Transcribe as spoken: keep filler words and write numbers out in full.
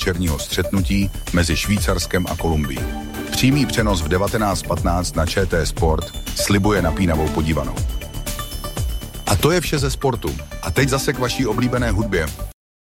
večerního střetnutí mezi Švýcarskem a Kolumbií. Přímý přenos v devatenáct patnáct na Č T Sport slibuje napínavou podívanou. A to je vše ze sportu. A teď zase k vaší oblíbené hudbě.